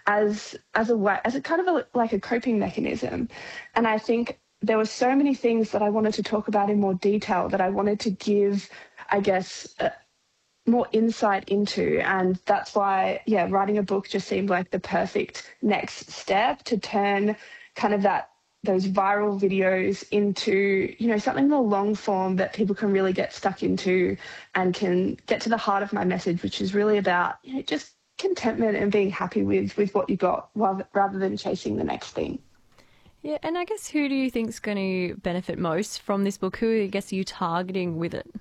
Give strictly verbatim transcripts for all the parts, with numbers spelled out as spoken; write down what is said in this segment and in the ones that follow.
as as a way, as a kind of a, like a coping mechanism. And I think there were so many things that I wanted to talk about in more detail, that I wanted to give, I guess, uh, more insight into. And that's why, yeah, writing a book just seemed like the perfect next step to turn kind of that those viral videos into, you know, something more long form that people can really get stuck into and can get to the heart of my message, which is really about, you know, just contentment and being happy with, with what you got rather, rather than chasing the next thing. Yeah, and I guess who do you think is going to benefit most from this book? Who, I guess, are you targeting with it?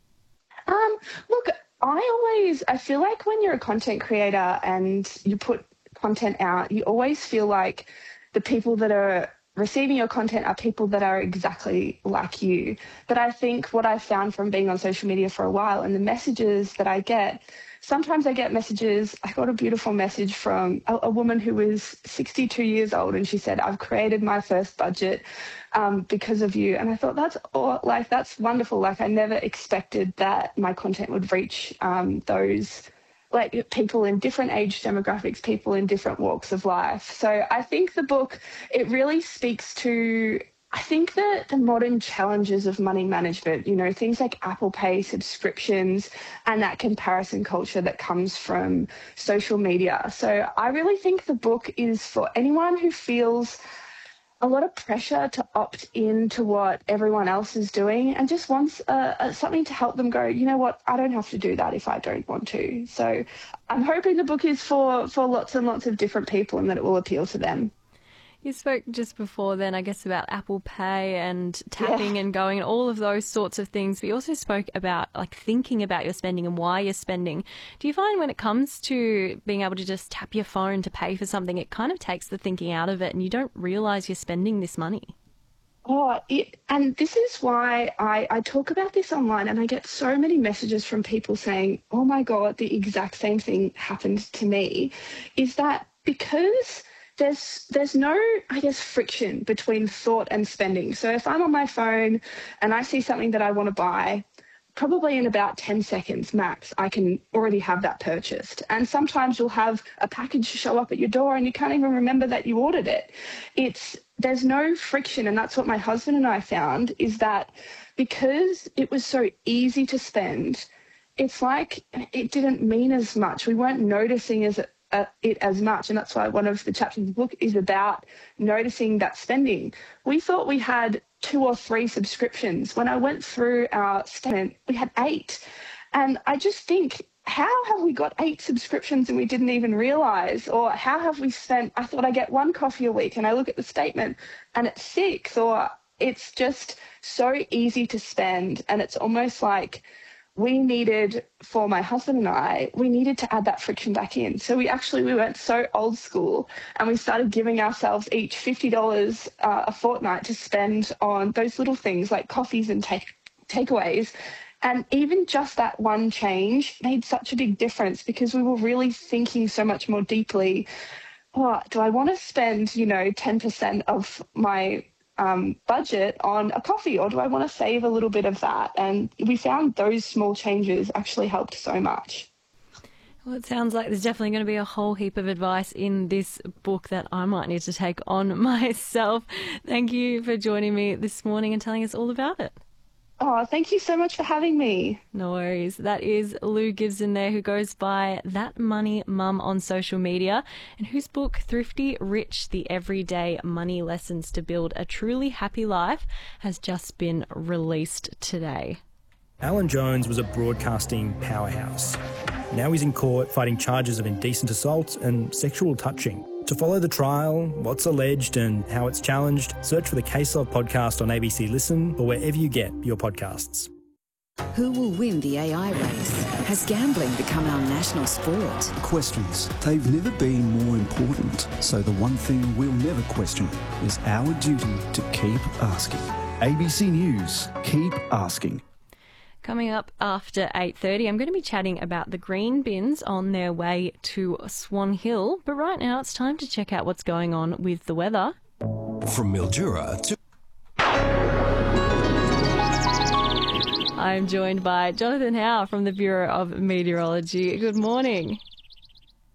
Um, look, I always, I feel like when you're a content creator and you put content out, you always feel like the people that are receiving your content are people that are exactly like you. But I think what I found from being on social media for a while and the messages that I get, sometimes I get messages. I got a beautiful message from a, a woman who was sixty-two years old, and she said, "I've created my first budget um, because of you." And I thought, that's all, like, that's wonderful. Like, I never expected that my content would reach um, those like people in different age demographics, people in different walks of life. So I think the book, it really speaks to, I think that the modern challenges of money management, you know, things like Apple Pay, subscriptions, and that comparison culture that comes from social media. So I really think the book is for anyone who feels a lot of pressure to opt in to what everyone else is doing and just wants uh, uh, something to help them go, you know what, I don't have to do that if I don't want to. So I'm hoping the book is for, for lots and lots of different people and that it will appeal to them. You spoke just before then, I guess, about Apple Pay and tapping yeah. and going and all of those sorts of things. But you also spoke about like thinking about your spending and why you're spending. Do you find when it comes to being able to just tap your phone to pay for something, it kind of takes the thinking out of it and you don't realise you're spending this money? Oh, it, and this is why I, I talk about this online, and I get so many messages from people saying, oh my God, the exact same thing happened to me, is that because There's there's no, I guess, friction between thought and spending. So if I'm on my phone and I see something that I want to buy, probably in about ten seconds max, I can already have that purchased. And sometimes you'll have a package show up at your door and you can't even remember that you ordered it. It's there's no friction, and that's what my husband and I found, is that because it was so easy to spend, it's like it didn't mean as much. We weren't noticing as it Uh, it as much, and that's why one of the chapters of the book is about noticing that spending. We thought we had two or three subscriptions. When I went through our statement, we had eight. And I just think, how have we got eight subscriptions and we didn't even realise? Or how have we spent, I thought I get one coffee a week, and I look at the statement and it's six. Or it's just so easy to spend, and it's almost like we needed, for my husband and I, we needed to add that friction back in. So we actually, we went so old school, and we started giving ourselves each fifty dollars uh, a fortnight to spend on those little things like coffees and take takeaways. And even just that one change made such a big difference, because we were really thinking so much more deeply, oh, do I want to spend, you know, ten percent of my Um, budget on a coffee, or do I want to save a little bit of that? And we found those small changes actually helped so much. Well, it sounds like there's definitely going to be a whole heap of advice in this book that I might need to take on myself. Thank you for joining me this morning and telling us all about it. Oh, thank you so much for having me. No worries. That is Lou Gibson there, who goes by That Money Mum on social media, and whose book Thrifty Rich, The Everyday Money Lessons to Build a Truly Happy Life has just been released today. Alan Jones was a broadcasting powerhouse. Now he's in court fighting charges of indecent assault and sexual touching. To follow the trial, what's alleged and how it's challenged, search for the Case Of podcast on A B C Listen or wherever you get your podcasts. Who will win the A I race? Has gambling become our national sport? Questions. They've never been more important. So the one thing we'll never question is our duty to keep asking. A B C News. Keep asking. Coming up after eight thirty, I'm going to be chatting about the green bins on their way to Swan Hill. But right now, it's time to check out what's going on with the weather. From Mildura to... I'm joined by Jonathan Howe from the Bureau of Meteorology. Good morning.